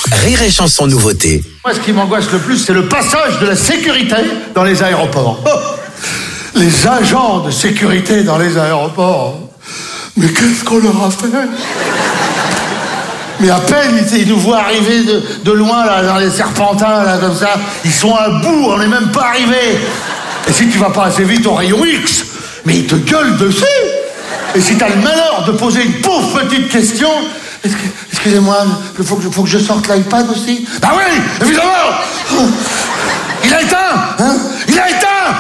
Rire et Chanson nouveauté. Moi, ce qui m'angoisse le plus, c'est le passage de la sécurité dans les aéroports. Oh, les agents de sécurité dans les aéroports. Mais qu'est-ce qu'on leur a fait? Mais à peine ils nous voient arriver de loin, là, dans les serpentins, là, comme ça. Ils sont à bout, on n'est même pas arrivé. Et si tu vas pas assez vite au rayon X, mais ils te gueulent dessus. Et si t'as le malheur de poser une pauvre petite question, excusez-moi, il faut que je sorte l'iPad aussi. Bah oui, évidemment. Il a éteint, hein? Il a éteint.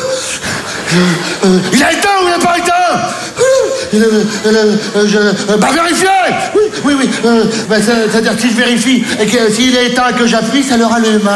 Il a éteint ou il n'a pas éteint? Bah vérifiez. Oui. C'est-à-dire que si je vérifie et que s'il est éteint et que j'appuie, ça le rallume.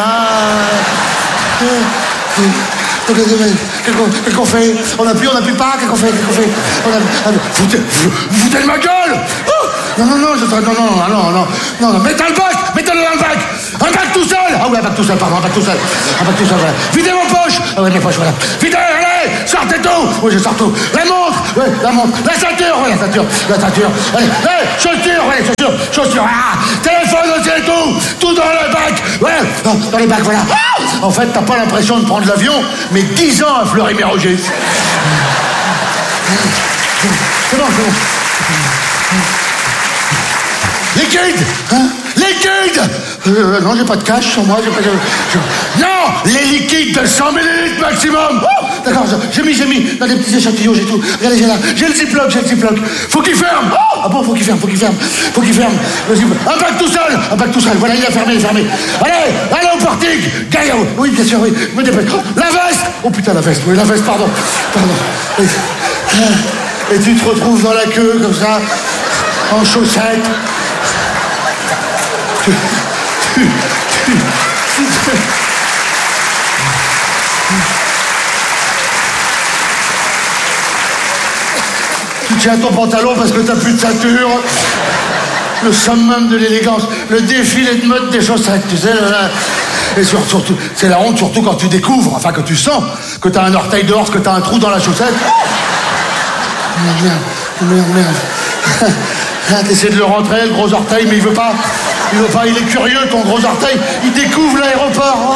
Qu'est-ce qu'on fait? On appuie pas? Qu'est-ce qu'on fait? Vous foutez de ma gueule! Non, mettez-le dans le bac! Un bac tout seul! Ah oui, un bac tout seul, voilà. Videz vos poches! Ah ouais, mes poches, voilà. Videz, allez! Sortez tout! Oui, je sors tout. La montre! La ceinture! Allez, chaussures! Ah! Téléphone aussi et tout dans le bac! Ouais, dans les bacs, voilà. En fait, t'as pas l'impression de prendre l'avion, mais 10 ans à Fleury-Mérogis. C'est bon. Liquide! Liquide! Non, j'ai pas de cash sur moi, Non! Les liquides de 100 ml maximum! D'accord, j'ai mis dans des petits échantillons, j'ai tout. Regardez, j'ai le ziploc. Faut qu'il ferme! Ah bon, faut qu'il ferme. Un bac tout seul, voilà, il a fermé. Allez au portique! Gaïa, oui, bien sûr, oui, me dépêche. La veste! Oh putain, la veste, pardon. Et tu te retrouves dans la queue, comme ça, en chaussettes. Tu tiens ton pantalon parce que t'as plus de ceinture. Le summum de l'élégance, le défilé de mode des chaussettes, tu sais. Et surtout, c'est la honte, surtout quand tu découvres, enfin que tu sens que t'as un orteil dehors, que t'as un trou dans la chaussette. Merde. T'essaies de le rentrer, le gros orteil, mais il veut pas, il est curieux, ton gros orteil, il découvre l'aéroport.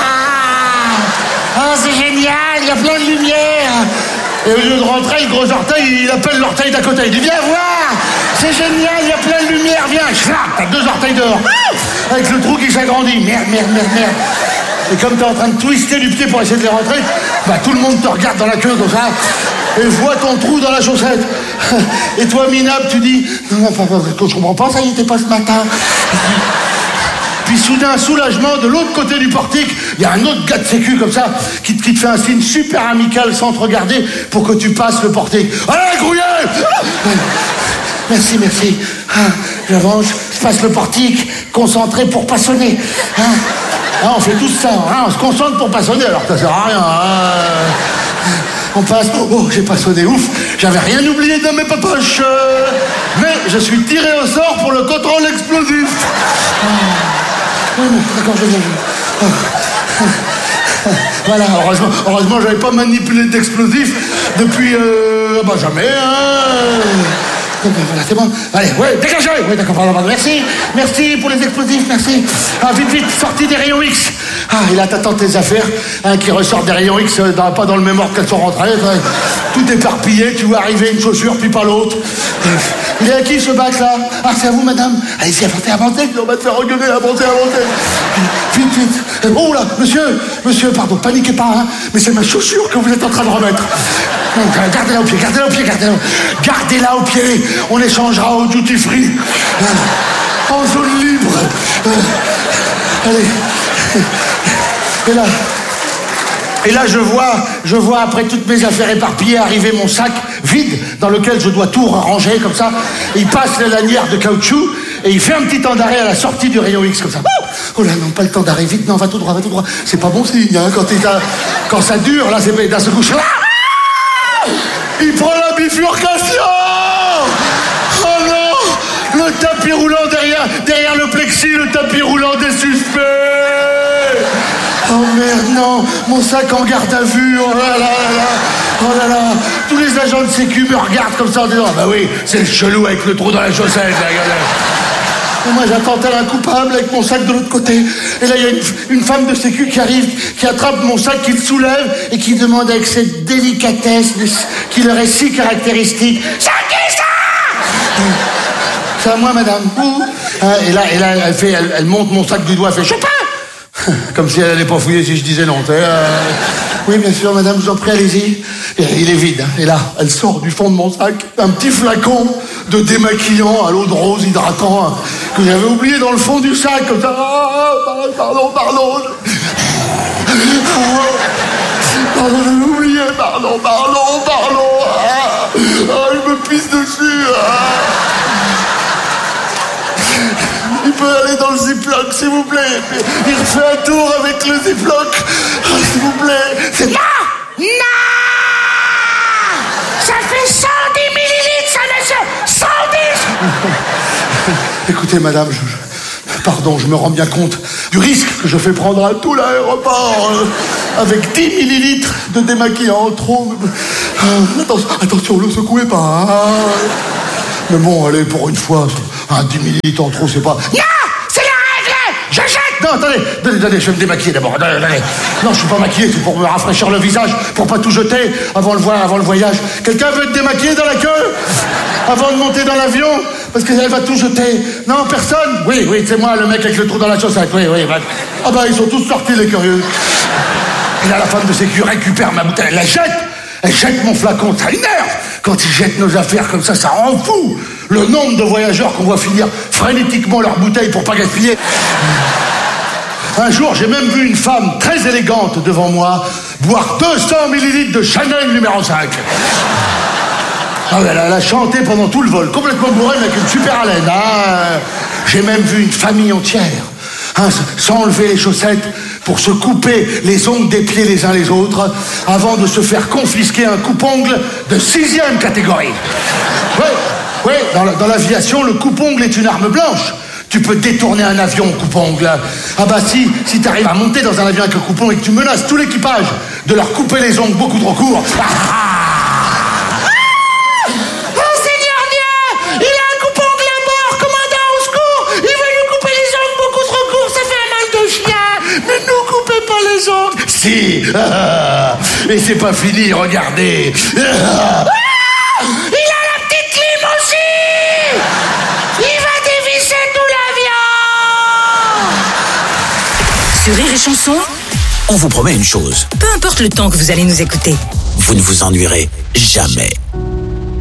Ah, c'est génial, il y a plein de lumière. Et au lieu de rentrer, le gros orteil, il appelle l'orteil d'à côté. Il dit, viens voir, c'est génial, il y a plein de lumière, viens. T'as 2 orteils dehors, avec le trou qui s'agrandit. Merde. Et comme t'es en train de twister du pied pour essayer de les rentrer, bah tout le monde te regarde dans la queue comme ça, et voit ton trou dans la chaussette. Et toi, minable, tu dis, non, je comprends pas, ça y était pas ce matin. Puis soudain, soulagement, de l'autre côté du portique, il y a un autre gars de sécu comme ça, qui te fait un signe super amical sans te regarder pour que tu passes le portique. Allez, grouillez! Merci. J'avance, je passe le portique, concentré pour pas sonner. On fait tout ça, on se concentre pour pas sonner, alors ça sert à rien. On passe, j'ai pas sonné, ouf, j'avais rien oublié dans mes poches. Mais je suis tiré au sort pour le contrôle explosif. D'accord, je viens. Voilà, heureusement, j'avais pas manipulé d'explosif depuis, jamais, Voilà, c'est bon. Allez, dégagez. Oui, d'accord, pardon. Merci pour les explosifs, merci. Vite, sortie des rayons X. Et là, t'attends tes affaires, qui ressortent des rayons X, pas dans le même ordre qu'elles sont rentrées. Tout éparpillé, tu vois arriver une chaussure, puis pas l'autre. Il est à qui, ce bac-là? C'est à vous, madame. Allez-y, avancez, on va te faire engueuler, avancez. Vite. Oh là, monsieur, pardon, paniquez pas, mais c'est ma chaussure que vous êtes en train de remettre. Donc, gardez-la au pied. Gardez-la au pied. On échangera au duty free. En zone libre. Allez. Et là, je vois après toutes mes affaires éparpillées arriver mon sac vide dans lequel je dois tout ranger comme ça. Il passe la lanière de caoutchouc et il fait un petit temps d'arrêt à la sortie du rayon X comme ça. Oh là, non, pas le temps d'arrêt, vite, non, va tout droit. C'est pas bon signe, quand ça dure, là, c'est d'un seul coup. Il prend la bifurcation. Oh non, le tapis roulant derrière le plexi, le tapis roulant des suspects. Oh merde, non, mon sac en garde à vue, oh là là, tous les agents de sécu me regardent comme ça en disant, bah oui, c'est le chelou avec le trou dans la chaussette, là, regardez. Et moi, j'attends tel un coupable avec mon sac de l'autre côté. Et là, il y a une femme de sécu qui arrive, qui attrape mon sac, qui le soulève et qui demande avec cette délicatesse qui leur est si caractéristique. « C'est qui ça ?» C'est à moi, madame. Et là, elle monte mon sac du doigt, elle fait « Je sais pas !» Comme si elle allait pas fouiller si je disais non. Oui, bien sûr, madame, je vous en prie, allez-y. Et il est vide. Et là, elle sort du fond de mon sac un petit flacon de démaquillant à l'eau de rose hydratant que j'avais oublié dans le fond du sac, comme ça. Pardon. Pardon, j'avais oublié. Pardon. Je me pisse dessus. Il peut aller dans le ziploc, s'il vous plaît. Il refait un tour avec le ziploc. S'il vous plaît. C'est... Non. Ça fait 110 millilitres, ça, monsieur. 110. Écoutez, madame, pardon, je me rends bien compte du risque que je fais prendre à tout l'aéroport avec 10 millilitres de démaquillant trop. Attention, ne le secouez pas. Mais bon, allez, pour une fois, 10 millilitres en trop, c'est pas... Non, c'est la règle. Je jette. Non, attendez, je vais me démaquiller d'abord. Attendez. Non, je suis pas maquillé, c'est pour me rafraîchir le visage, pour pas tout jeter avant le voyage. Quelqu'un veut te démaquiller dans la queue avant de monter dans l'avion? Parce qu'elle va tout jeter. Non, personne? Oui, c'est moi, le mec avec le trou dans la chaussette. Oui. Ah bah, ils sont tous sortis, les curieux. Et là, la femme de sécu récupère ma bouteille, elle la jette. Elle jette mon flacon, ça énerve. Quand ils jettent nos affaires comme ça rend fou. Le nombre de voyageurs qu'on voit finir frénétiquement leur bouteille pour pas gaspiller. Un jour, j'ai même vu une femme très élégante devant moi boire 200 millilitres de Chanel numéro 5. Ah, elle a chanté pendant tout le vol, complètement bourrée, mais avec une super haleine. J'ai même vu une famille entière, s'enlever les chaussettes pour se couper les ongles des pieds les uns les autres avant de se faire confisquer un coupe-ongle de 6e catégorie. Oui, dans l'aviation, le coupe-ongle est une arme blanche. Tu peux détourner un avion au coupe-ongle. Ah bah si t'arrives à monter dans un avion avec un coupe-ongle et que tu menaces tout l'équipage de leur couper les ongles beaucoup trop courts... Si. Et c'est pas fini, regardez. Il a la petite clim aussi. Il va dévisser tout l'avion. Sur Rire et Chanson, on vous promet une chose. Peu importe le temps que vous allez nous écouter, vous ne vous ennuierez jamais.